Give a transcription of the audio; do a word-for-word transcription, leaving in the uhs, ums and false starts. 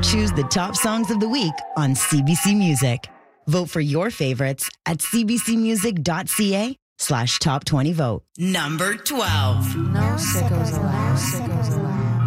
choose the top songs of the week on C B C Music. Vote for your favorites at cbcmusic.ca slash top 20 vote. Number twelve. No sickos allowed. Sickos allowed.